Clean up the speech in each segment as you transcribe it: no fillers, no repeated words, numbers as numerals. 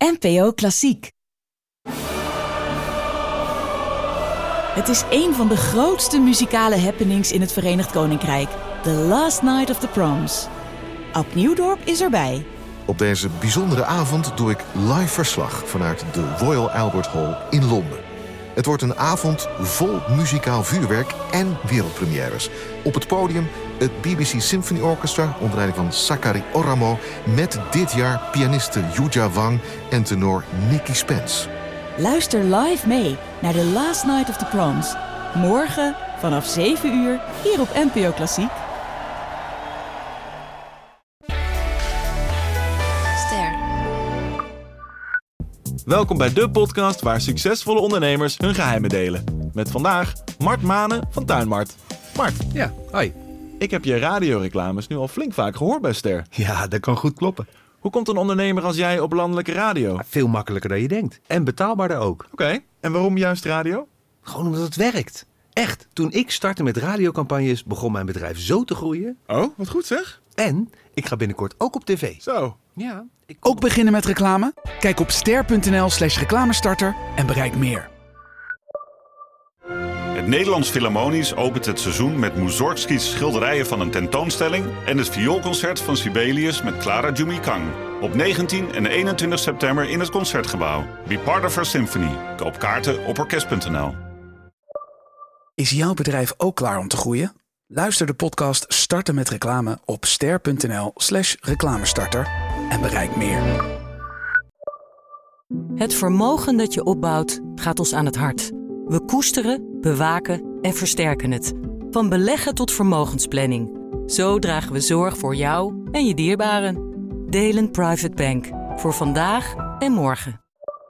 NPO Klassiek. Het is een van de grootste muzikale happenings in het Verenigd Koninkrijk. The Last Night of the Proms. Ab Nieuwdorp is erbij. Op deze bijzondere avond doe ik live verslag vanuit de Royal Albert Hall in Londen. Het wordt een avond vol muzikaal vuurwerk en wereldpremières. Op het podium het BBC Symphony Orchestra onder leiding van Sakari Oramo, met dit jaar pianiste Yuja Wang en tenor Nicky Spence. Luister live mee naar The Last Night of the Proms. Morgen vanaf 7 uur hier op NPO Klassiek. Welkom bij de podcast waar succesvolle ondernemers hun geheimen delen. Met vandaag Mart Manen van Tuinmart. Mart. Ja, hoi. Ik heb je radioreclames nu al flink vaak gehoord bij Ster. Ja, dat kan goed kloppen. Hoe komt een ondernemer als jij op landelijke radio? Veel makkelijker dan je denkt. En betaalbaarder ook. Oké, en waarom juist radio? Gewoon omdat het werkt. Echt, toen ik startte met radiocampagnes begon mijn bedrijf zo te groeien. Oh, wat goed zeg. En ik ga binnenkort ook op tv. Zo. Ja. Ook beginnen met reclame? Kijk op ster.nl/reclamestarter en bereik meer. Het Nederlands Philharmonisch opent het seizoen met Mussorgskys schilderijen van een tentoonstelling en het vioolconcert van Sibelius met Clara Jumikang. Op 19 en 21 september in het Concertgebouw. Be part of our symphony. Koop kaarten op orkest.nl. Is jouw bedrijf ook klaar om te groeien? Luister de podcast Starten met reclame op ster.nl/reclamestarter en bereik meer. Het vermogen dat je opbouwt gaat ons aan het hart. We koesteren, bewaken en versterken het. Van beleggen tot vermogensplanning. Zo dragen we zorg voor jou en je dierbaren. Delen Private Bank. Voor vandaag en morgen.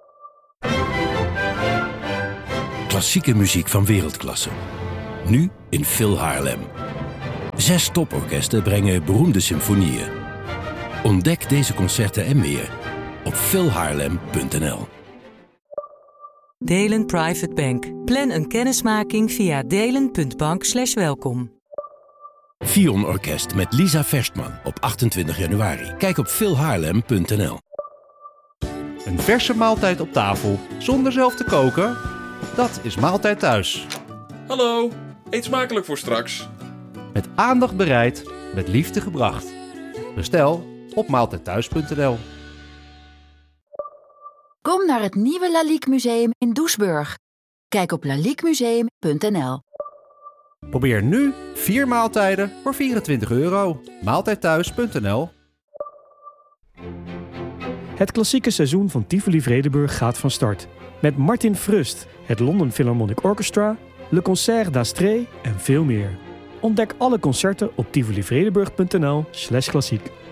Klassieke muziek van wereldklasse. Nu in Phil Haarlem. 6 toporkesten brengen beroemde symfonieën. Ontdek deze concerten en meer op philhaarlem.nl. Delen Private Bank. Plan een kennismaking via delen.bank/welkom. Fion Orkest met Lisa Verstman op 28 januari. Kijk op philhaarlem.nl. Een verse maaltijd op tafel zonder zelf te koken? Dat is Maaltijd Thuis. Hallo, eet smakelijk voor straks. Met aandacht bereid, met liefde gebracht. Bestel op maaltijdthuis.nl. Kom naar het nieuwe Lalique Museum in Doesburg. Kijk op laliquemuseum.nl. Probeer nu 4 maaltijden voor €24. Maaltijdthuis.nl. Het klassieke seizoen van Tivoli Vredenburg gaat van start. Met Martin Frust, het London Philharmonic Orchestra, Le Concert d'Astrée en veel meer. Ontdek alle concerten op tivolivredenburg.nl/klassiek.